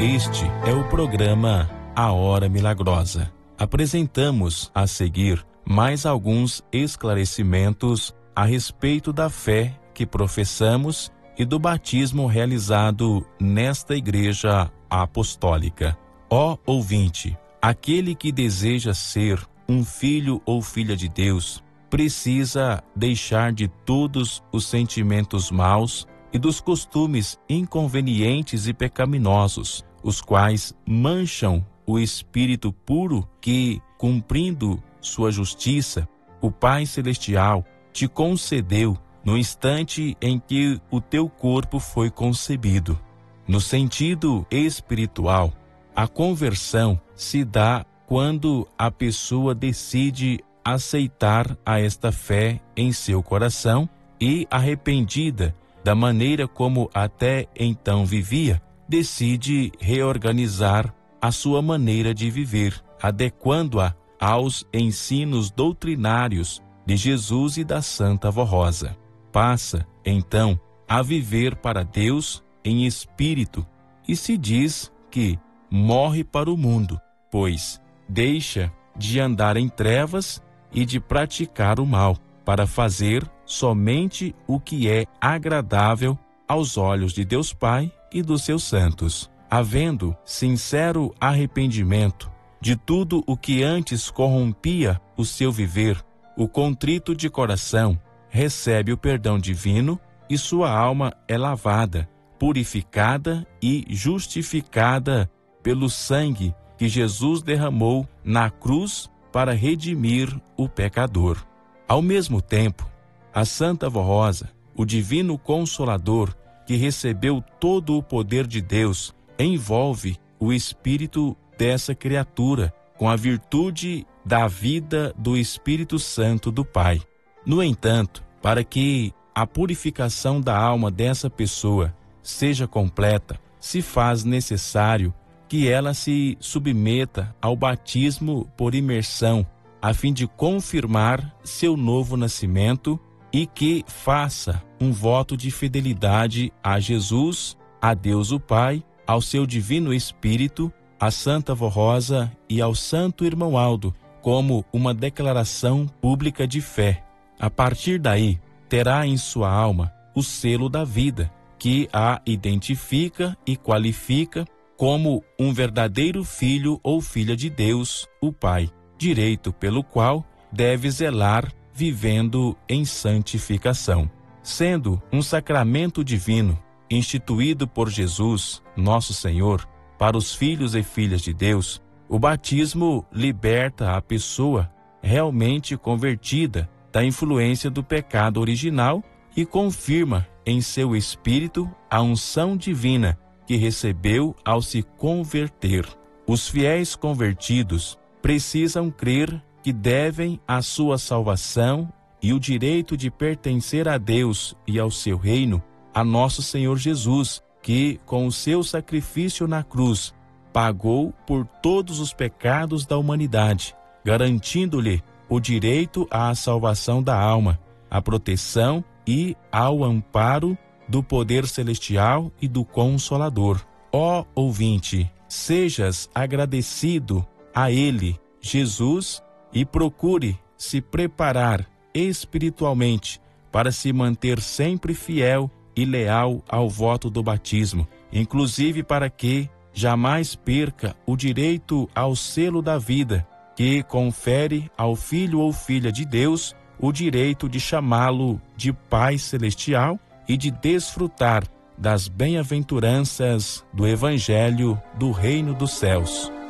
Este é o programa A Hora Milagrosa. Apresentamos a seguir mais alguns esclarecimentos a respeito da fé que professamos e do batismo realizado nesta Igreja Apostólica. Ó ouvinte, aquele que deseja ser um filho ou filha de Deus precisa deixar de todos os sentimentos maus e dos costumes inconvenientes e pecaminosos, os quais mancham o espírito puro que, cumprindo sua justiça, o Pai Celestial te concedeu no instante em que o teu corpo foi concebido. No sentido espiritual, a conversão se dá quando a pessoa decide aceitar a esta fé em seu coração e, arrependida da maneira como até então vivia, decide reorganizar a sua maneira de viver, adequando-a aos ensinos doutrinários de Jesus e da Santa Vó Rosa. Passa, então, a viver para Deus em espírito e se diz que morre para o mundo, pois deixa de andar em trevas e de praticar o mal, para fazer somente o que é agradável aos olhos de Deus Pai e dos seus santos. Havendo sincero arrependimento de tudo o que antes corrompia o seu viver, o contrito de coração recebe o perdão divino e sua alma é lavada, purificada e justificada pelo sangue que Jesus derramou na cruz para redimir o pecador. Ao mesmo tempo, a Santa Vó Rosa, o Divino Consolador, que recebeu todo o poder de Deus, envolve o espírito dessa criatura com a virtude da vida do Espírito Santo do Pai. No entanto, para que a purificação da alma dessa pessoa seja completa, se faz necessário que ela se submeta ao batismo por imersão, a fim de confirmar seu novo nascimento e que faça um voto de fidelidade a Jesus, a Deus o Pai, ao seu Divino Espírito, a Santa Vó Rosa e ao Santo Irmão Aldo, como uma declaração pública de fé. A partir daí, terá em sua alma o selo da vida, que a identifica e qualifica como um verdadeiro filho ou filha de Deus, o Pai, direito pelo qual deve zelar vivendo em santificação. Sendo um sacramento divino, instituído por Jesus, nosso Senhor, para os filhos e filhas de Deus, o batismo liberta a pessoa realmente convertida da influência do pecado original e confirma em seu espírito a unção divina que recebeu ao se converter. Os fiéis convertidos precisam crer que devem a sua salvação e o direito de pertencer a Deus e ao seu reino a nosso Senhor Jesus, que, com o seu sacrifício na cruz, pagou por todos os pecados da humanidade, garantindo-lhe o direito à salvação da alma, à proteção e ao amparo do poder celestial e do Consolador. Ó ouvinte, sejas agradecido a Ele, Jesus, e procure se preparar espiritualmente para se manter sempre fiel e leal ao voto do batismo, inclusive para que jamais perca o direito ao selo da vida, que confere ao filho ou filha de Deus o direito de chamá-lo de Pai Celestial e de desfrutar das bem-aventuranças do Evangelho do Reino dos Céus.